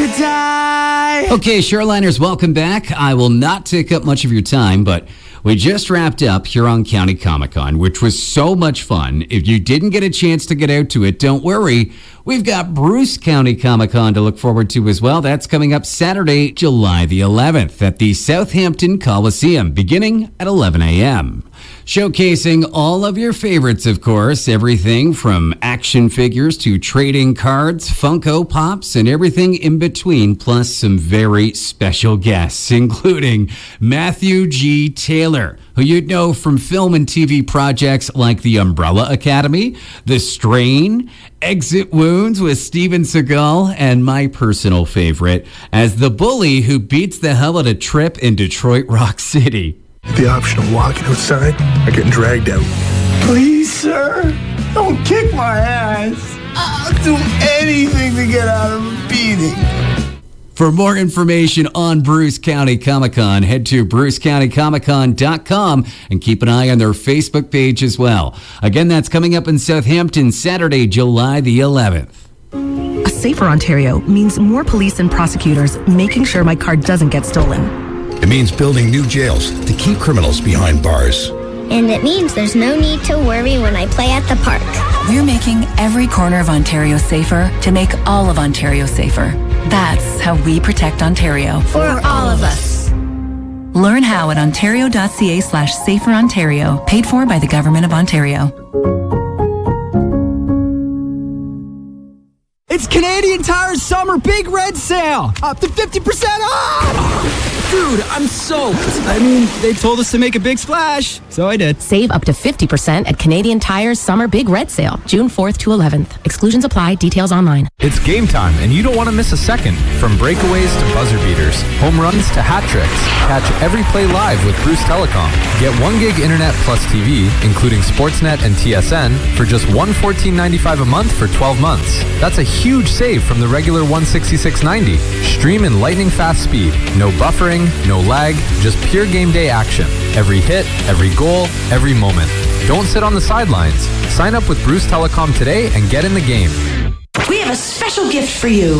to die. Okay, Shoreliners, welcome back. I will not take up much of your time, but we just wrapped up Huron County Comic-Con, which was so much fun. If you didn't get a chance to get out to it, don't worry. We've got Bruce County Comic-Con to look forward to as well. That's coming up Saturday, July the 11th at the Southampton Coliseum, beginning at 11 a.m. Showcasing all of your favorites, of course, everything from action figures to trading cards, Funko Pops, and everything in between, plus some very special guests, including Matthew G. Taylor, who you'd know from film and TV projects like The Umbrella Academy, The Strain, Exit Wounds with Steven Seagal, and my personal favorite, as the bully who beats the hell out of Trip in Detroit Rock City. The option of walking outside or getting dragged out. Please, sir, don't kick my ass. I'll do anything to get out of a beating. For more information on Bruce County Comic-Con, head to brucecountycomiccon.com and keep an eye on their Facebook page as well. Again, that's coming up in Southampton, Saturday, July the 11th. A safer Ontario means more police and prosecutors making sure my car doesn't get stolen. It means building new jails to keep criminals behind bars. And it means there's no need to worry when I play at the park. We're making every corner of Ontario safer to make all of Ontario safer. That's how we protect Ontario. For all of us. Learn how at ontario.ca/saferontario, paid for by the Government of Ontario. It's Canadian Tire's Summer Big Red Sale. Up to 50% off. Dude, I'm soaked. I mean, they told us to make a big splash, so I did. Save up to 50% at Canadian Tire's Summer Big Red Sale, June 4th to 11th. Exclusions apply. Details online. It's game time, and you don't want to miss a second. From breakaways to buzzer beaters, home runs to hat tricks. Catch every play live with Bruce Telecom. Get 1 gig internet plus TV, including Sportsnet and TSN, for just $114.95 a month for 12 months. That's a huge save from the regular $166.90. Stream in lightning fast speed. No buffering, no lag, just pure game day action. Every hit, every goal, every moment. Don't sit on the sidelines. Sign up with Bruce Telecom today and get in the game. We have a special gift for you.